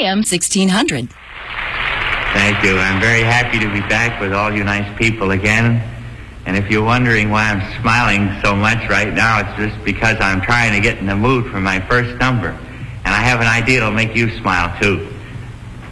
AM 1600. Thank you. I'm very happy to be back with all you nice people again. And if you're wondering why I'm smiling so much right now, it's just because I'm trying to get in the mood for my first number. And I have an idea that'll make you smile, too.